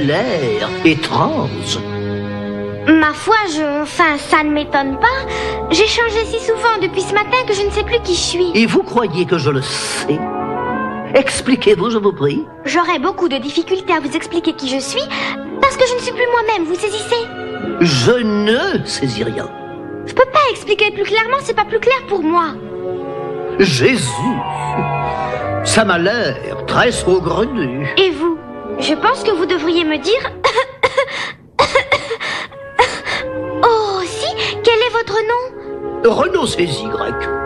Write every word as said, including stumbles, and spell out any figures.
l'air étrange. Ma foi, je... Enfin, ça ne m'étonne pas. J'ai changé si souvent depuis ce matin que je ne sais plus qui je suis. Et vous croyez que je le sais? Expliquez-vous, je vous prie. J'aurais beaucoup de difficultés à vous expliquer qui je suis, parce que je ne suis plus moi-même, vous saisissez? Je ne saisis rien. Je peux pas expliquer plus clairement, c'est pas plus clair pour moi. Jésus, ça m'a l'air très saugrenu. Et vous? Je pense que vous devriez me dire... Oh, si, quel est votre nom? Renaud, c'est Y.